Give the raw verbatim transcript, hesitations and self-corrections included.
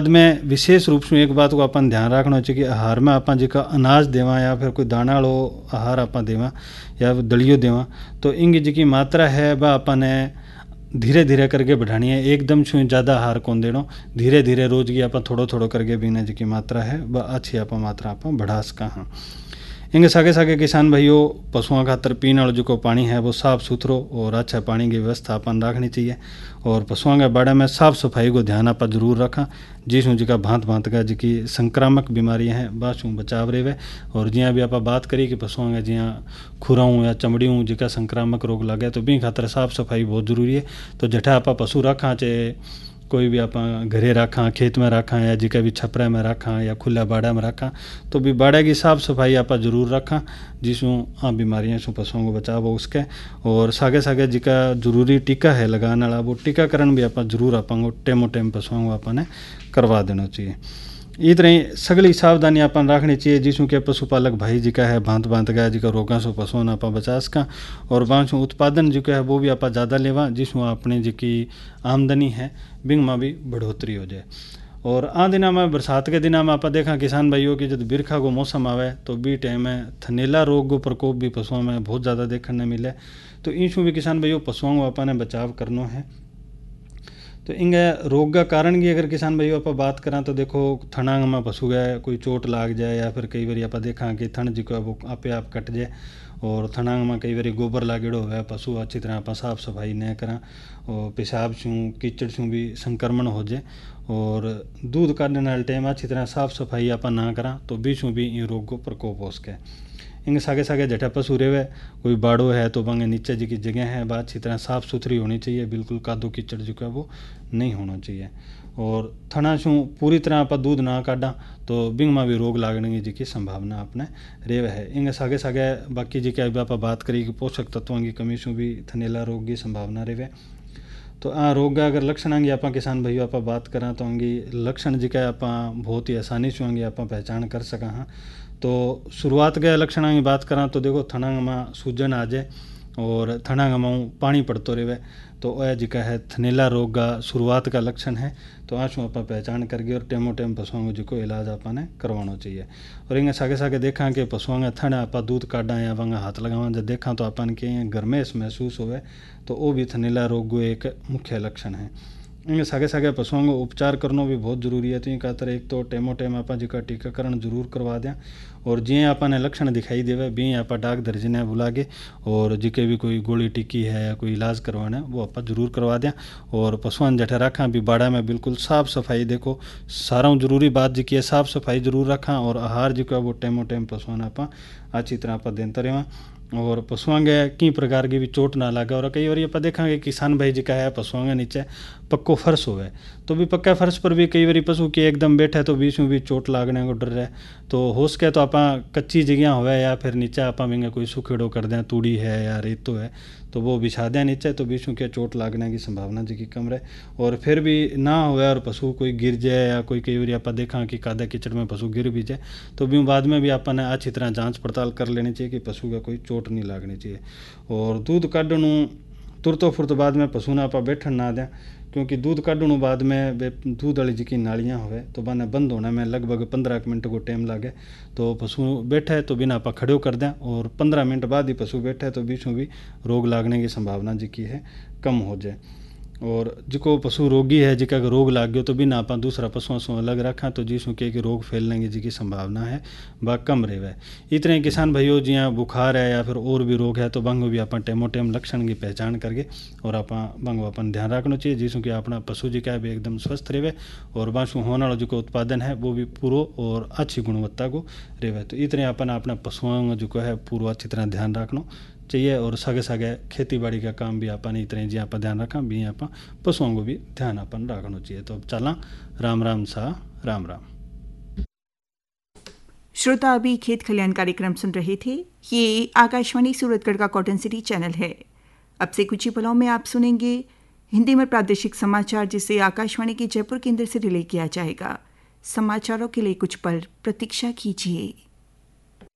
बाद में विशेष रूप से एक बात को अपन ध्यान रखना चाहिए कि आहार में अपन जिका अनाज देवा या फिर कोई दाना वालो आहार अपन देवा या दलियो देवा तो इंगी जिकी मात्रा है वह अपन ने धीरे धीरे करके बढ़ानी है। एकदम छुई ज़्यादा आहार कौन देनो, धीरे धीरे रोज की अपन थोड़ो थोड़ो करके भी ना जिकी मात्रा है वह अच्छी अपन मात्रा अपन बढ़ा सका। हाँ इंगे सागे सागे किसान भाइयों पशुओं खातर पीने वाला जो पानी है वो साफ़ सुथरो और अच्छा पानी की व्यवस्था अपन रखनी चाहिए। और पशुओं के बारे में साफ़ सफाई को ध्यान आप जरूर रखा जिसमें जिका भांत भांत का जिकी संक्रामक बीमारियां हैं बासू बचाव रहे। और जियाँ भी आप बात करी कि पशुओं के जियाँ खुराऊँ या चमड़ियों जिका संक्रामक रोग लगे तो भी खातर साफ़ सफाई बहुत जरूरी है। तो जठा आप पशु रखा चाहे कोई भी आप घरे रखा, खेत में रखा या जिका भी छपरा में रखा या खुला बाड़ा में रखा तो भी बाड़ा की साफ़ सफाई आप जरूर रखा जिसमें आ बीमारियों से पशुओं को बचाव हो उसके। और सागे सागे जिका जरूरी टीका है लगाने वाला वो टीकाकरण भी आप जरूर आप टेमो टेम पशुओं को आपने करवा देना चाहिए। इस तरह सगली सावधानी अपन रखनी चाहिए जिसमें कि पशुपालक भाई जिका है भांत भांत गया जिका रोगों से पशुओं आप बचा सका। और वहाँ उत्पादन जो है वो भी आप ज़्यादा लेवा जिसमें अपनी जिकी आमदनी है बिंग में भी बढ़ोतरी हो जाए। और आ दिना में बरसात के दिना में आप देखा किसान भाइयों की जब बिरखा को मौसम आवे तो बी टाइम में थनेला रोग को प्रकोप भी पशुओं में बहुत ज़्यादा देखने मिले। तो इन भी किसान भाइयों पशुओं को अपने बचाव करना है। तो इंगे रोग का कारण की अगर किसान भाइयों आप बात करें तो देखो थनांग में पशु गए कोई चोट लाग जाए या फिर कई बार आप देखा कि थन जो वो आपे आप कट जाए। और थनांग में कई बार गोबर लागेड़ो है पशु अच्छी तरह आप साफ सफाई न करा और पेशाब छूँ कीचड़ छूँ भी संक्रमण हो जाए। और दूध काटने वाले टाइम अच्छी तरह साफ सफाई आप ना करा तो बीचों भी इन रोग को प्रकोप हो सके। इंगे सागे सागे जटा पशु रेवे कोई बाड़ो है तो वंगे नीचे जी की जगह है वह अच्छी तरह साफ़ सुथरी होनी चाहिए, बिल्कुल कादो कीचड़ जो है वो नहीं होना चाहिए। और थना छू पूरी तरह आप दूध ना काटा तो बिंग में भी रोग लागने की जी संभावना अपने रेवे है। इंगे सागे सागे बाकी जी क्या आप बात करी कि पोषक तत्वों की कमी से भी थनेला रोग की संभावना रेवे। तो आ रोग अगर लक्षण आएंगे आप किसान भाइयों आप बात करें तो आंगी लक्षण जी क्या आप बहुत ही आसानी से आएंगे आप पहचान कर सका। हाँ तो शुरुआत के लक्षणों की बात करा तो देखो थनांग में सूजन आ जाए और थनांग में पानी पड़तो रहे तो वह जिका है थनेला रोग का शुरुआत का लक्षण है। तो आँसू आप पहचान करके और टेमो टेम पशुओं को जिको इलाज आपने करवाना चाहिए। और इंगे सागे सागे देखा कि पशुओं के थन आप दूध काटा या वंगा हाथ लगावा जब देखा तो अपन के गर्मेश महसूस होवे तो वो भी थनेला रोग को एक मुख्य लक्षण है। इनके सागे सागे पशुओं को उपचार करना भी बहुत जरूरी है। तो ये खातर एक तो टेमो टेम आप जिका टीकाकरण जरूर करवा दें और जिए आपने लक्षण दिखाई देवे भी आप डाक दर्जी ने बुला के और जिके भी कोई गोली टिक्की है या कोई इलाज करवाना है वो आप जरूर करवा दें। और पशुओं जठे रखा भी बाड़ा में बिल्कुल साफ सफाई देखो सारा जरूरी बात जी की है साफ सफाई जरूर रखा। और आहार जो है वो टेमो टेम पशुओं ने आप अच्छी तरह आप देते रहें और पशुओं के कई प्रकार की भी चोट ना लगे। और कई बार आप देखा कि किसान भाई जी का है पशुओं के नीचे पक्को फर्श होवे तो भी पक्का फर्श पर भी कई बार पशु के एकदम बैठे तो बीच में भी चोट लागने को डर रहे। तो हो सके तो आप कच्ची जगह होवे या फिर नीचे आप में कोई सुखेड़ो कर दें तूड़ी है या रेतो है तो वो बिछा दें नीचे तो बीच में क्या चोट लागने की संभावना जी की कम रहे। और फिर भी ना होवे और पशु कोई गिर जाए या कोई कई बार आप देखा कि कादा कीचड़ में पशु गिर भी जाए तो भी बाद में भी आपने अच्छी तरह जांच पड़ताल कर लेनी चाहिए कि पशु का कोई चोट नहीं लागनी चाहिए। और दूध काढ़नू तुरतो फुरत बाद में पशु ने आप बैठन ना दें क्योंकि दूध काढ़नू बाद में दूध वाली जी की नालियाँ होवे तो बने बंद होने में लगभग पंद्रह मिनट को टाइम लागे। तो पशु बैठे तो बिना आप खड़े कर दें और पंद्रह मिनट बाद ही पशु बैठे तो बीच में भी रोग लागने की संभावना जी की है कम हो जाए। और जिको पशु रोगी है जिका रोग लाग गयो तो बिना आप दूसरा पशुओं से अलग रखा तो जिसमें के रोग फैलने की जी की संभावना है वह कम रहे। इतने किसान भाइयों जियाँ बुखार है या फिर और भी रोग है तो बंग भी अपन टेमो टेम लक्षण की पहचान करके और आप बंग अपन ध्यान रखना चाहिए जिसमें कि अपना पशु जी का भी एकदम स्वस्थ रहे और बासु होने वाला जो उत्पादन है वो भी पूरो और अच्छी गुणवत्ता को रहे। तो इतने अपन अपना पशुओं जो है पूरा अच्छी तरह ध्यान रखना चाहिए। और सागे सागे खेती बाड़ी का काम भी अपन इतने जी आप ध्यान रखा भी आप पशुओं को भी ध्यान अपन रखना चाहिए। तो अब चला राम राम सा राम राम। श्रोता अभी खेत खलियान कार्यक्रम सुन रहे थे। ये आकाशवाणी सूरतगढ़ का कॉटन सिटी चैनल है। अब से कुछ ही पलों में आप सुनेंगे हिंदी में प्रादेशिक समाचार जिसे आकाशवाणी के जयपुर केंद्र से रिले किया जाएगा। समाचारों के लिए कुछ पल प्रतीक्षा कीजिए।